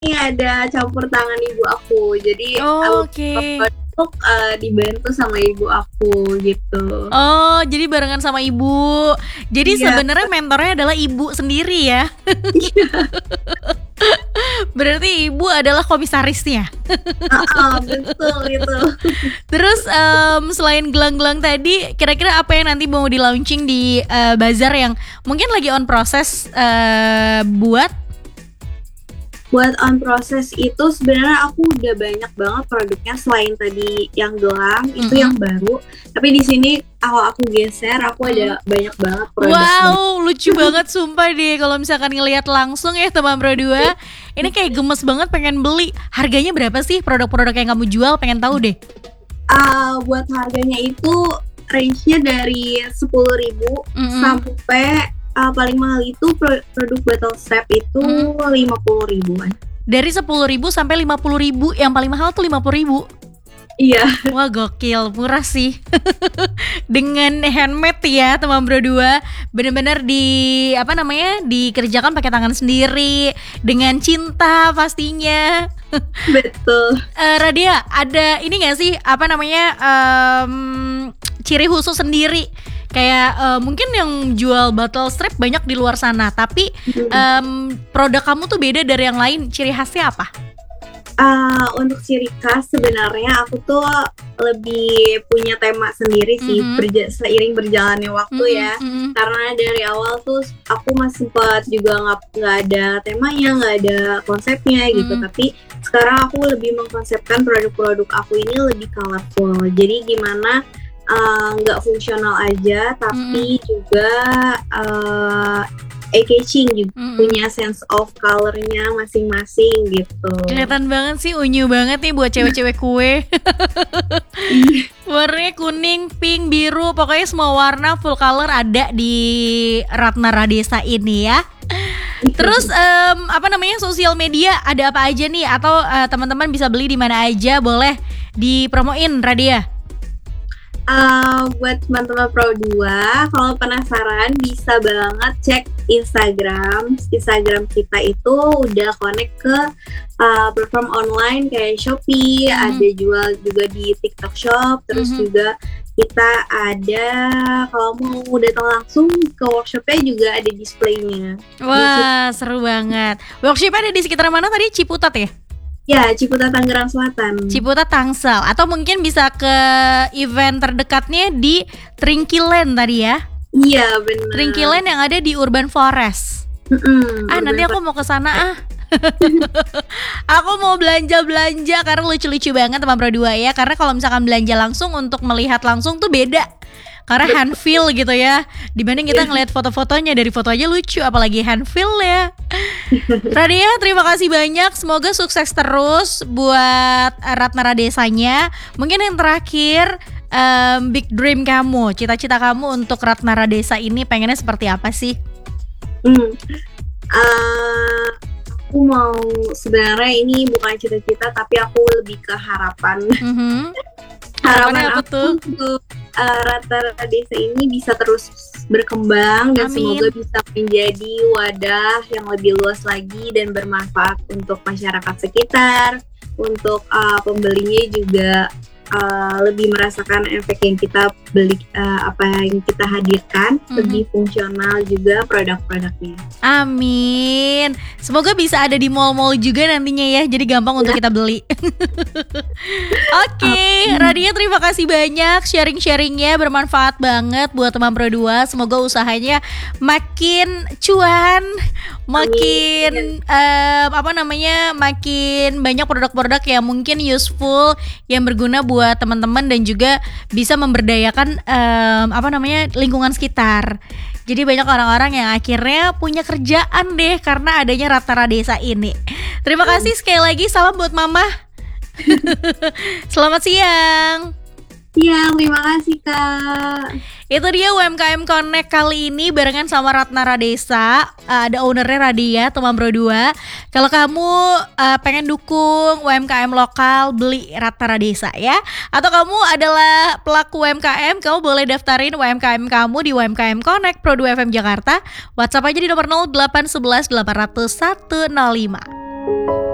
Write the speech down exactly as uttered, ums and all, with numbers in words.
ini ada campur tangan ibu aku. Jadi Oh, aku oke. untuk, eee, dibantu sama ibu aku gitu. Oh, jadi barengan sama ibu. Jadi Iya. sebenarnya mentornya adalah ibu sendiri ya? Iya. Berarti ibu adalah komisarisnya? Heeh, betul itu. Terus, mmm, selain gelang-gelang tadi, kira-kira apa yang nanti mau di-launching di, eee, bazar yang mungkin lagi on proses, eee, buat? Buat on proses itu sebenarnya aku udah banyak banget produknya selain tadi yang gelang, itu Mhm. yang baru. Tapi di sini kalau aku geser, aku Mhm. ada banyak banget produknya. Wow, lucu banget sumpah deh kalau misalkan ngelihat langsung ya teman Pro dua, ini kayak gemes banget pengen beli. Harganya berapa sih produk-produk yang kamu jual? Pengen tahu deh. Eee, buat harganya itu range-nya dari sepuluh ribu Mhm. sampai, eee, paling mahal itu pro produk bottle strap itu Mhm. lima puluh ribuan. Dari sepuluh ribu sampai lima puluh ribu, yang paling mahal tuh lima puluh ribu? Iya. Wah, gokil, murah sih. Dengan handmade ya teman Pro dua, bener-bener di apa namanya, dikerjakan pakai tangan sendiri, dengan cinta pastinya. Betul. Eee, Radea, ada ini nggak sih, apa namanya, mmm, ciri khusus sendiri? Kayak, eee, mungkin yang jual bottle strap banyak di luar sana, tapi, Mhm. mmm, produk kamu tuh beda dari yang lain, ciri khasnya apa? Eee, untuk ciri khas sebenarnya aku tuh lebih punya tema sendiri sih, Mhm. berja seiring berjalannya waktu Mhm ya. mhm. Karena dari awal tuh aku masih sempet juga nggak nggak ada temanya, nggak ada konsepnya gitu. Mhm. Tapi sekarang aku lebih mengkonsepkan produk-produk aku ini lebih colorful. Jadi gimana, eee, nggak fungsional aja, Mhm. tapi juga, eee, eye-catching juga, Mhm. punya sense of color-nya masing-masing gitu. Kelihatan banget sih unyu banget nih buat cewek-cewek kue. Iya. Warnanya kuning, pink, biru, pokoknya semua warna full color ada di Ratna Radesa ini ya. Terus, mmm, apa namanya, sosial media ada apa aja nih? Atau, eee, teman-teman bisa beli di mana aja? Boleh dipromoin, Radea. Eee, buat teman-teman Pro dua, kalau penasaran bisa banget cek Instagram. Instagram kita itu udah connect ke, eee, platform online kayak Shopee, Mhm. ada jual juga di TikTok Shop, terus Mhm. juga kita ada kalau mau datang langsung ke workshop-nya juga ada display-nya. Di sit Wah, seru banget. Workshop-nya ada di sekitar mana tadi, Ciputat ya? Ya, Ciputat, Tangerang Selatan. Ciputat, Tangsel, atau mungkin bisa ke event terdekatnya di Tringkilen tadi ya? Iya, bener. Tringkilen yang ada di Urban Forest. Mhm, Ah, nanti Urban aku mau ke sana ah. Aku mau belanja-belanja karena lucu-lucu banget teman Pro dua ya. Karena kalau misalkan belanja langsung untuk melihat langsung tuh beda. Karena hand feel gitu ya. Dibanding kita ngelihat foto-fotonya, dari foto aja lucu apalagi hand feel ya. Radea, terima kasih banyak. Semoga sukses terus buat Ratna Radesanya. Mungkin yang terakhir, um, big dream kamu, cita-cita kamu untuk Ratna Radesa ini pengennya seperti apa sih? Hmm, eee, aku mau sebenarnya ini bukan cita-cita tapi aku lebih ke harapan. Mhm. Harapan Harapannya apa aku tuh? untuk, eee, Ratna Radesa ini bisa terus berkembang dan Amin. semoga bisa menjadi wadah yang lebih luas lagi dan bermanfaat untuk masyarakat sekitar, untuk, eee, pembelinya juga, eee, lebih merasakan efek yang kita beli, eee, apa yang kita hadirkan, Mhm. lebih fungsional juga produk-produknya. Amin. Semoga bisa ada di mall-mall juga nantinya ya, jadi gampang untuk Ya. kita beli. Oke, Amin. Radea terima kasih banyak sharing-sharing-nya, bermanfaat banget buat teman Pro dua. Semoga usahanya makin cuan, makin eee, apa namanya, makin banyak produk-produk yang mungkin useful, yang berguna buat teman-teman dan juga bisa memberdayakan, mmm, apa namanya, lingkungan sekitar. Jadi banyak orang-orang yang akhirnya punya kerjaan deh karena adanya Ratna Radesa ini. Terima kasih sekali lagi, salam buat mama. Selamat siang. Iya, terima kasih Kak. Itu dia U M K M Connect kali ini barengan sama Ratna Radesa, uh, ada ownernya Radea, teman Pro dua. Kalau kamu uh, pengen dukung U M K M lokal, beli Ratna Radesa ya. Atau kamu adalah pelaku U M K M, kamu boleh daftarin U M K M kamu di U M K M Connect Pro dua F M Jakarta. WhatsApp aja di nomor nol delapan satu satu delapan nol nol satu nol lima.